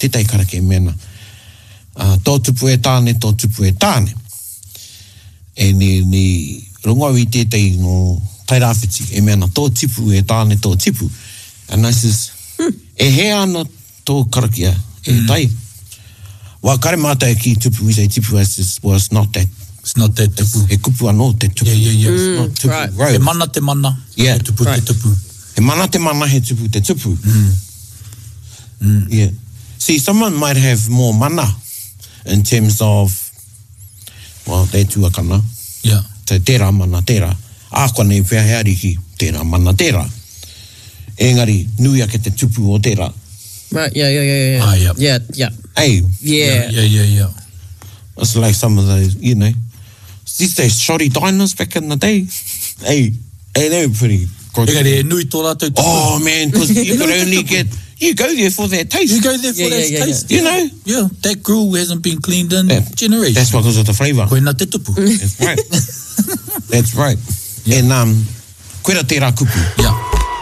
te tai karake mena. Tō tupu e tāne, tō tupu e tāne. E ni rongowi te tai no tai rāwhiti, e mena tō tipu e tāne, tō tipu. And I says, e he ana tō karakia, e tai. Wa kare mata e ki tupu, we say tipu, I says, well, it's not that. It's not that tupu. E kupu anō te tupu. Yeah. It's not tupu. Right. Road. He mana te mana, Yeah. he tupu te tupu. He mana te mana, he tupu te tupu. Yeah. See, someone might have more mana in terms of, well, te tuakana. Yeah. Te tērā mana tērā. Ākua nei whea heari ki tērā mana tērā. Engari, nui ake te tupu o tērā. Right, yeah. Ah, yep. Yeah. Hey, Yeah. it's like some of those, you know, these days shoddy diners back in the day. Hey, they were pretty good. Engari, e nui tō rātou tupu. Oh, man, because you could only get, you go there for that taste. You go there for that taste. You know? Yeah, that grill hasn't been cleaned in generations. That's because of the flavour. Koina te tupu. That's right. That's right. Yeah. And, koera tērā kupu. Yeah.